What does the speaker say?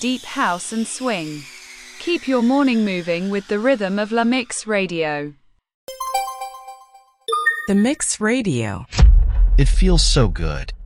deep house and swing. Keep your morning moving with the rhythm of La Mix Radio. The Mix Radio. It feels so good.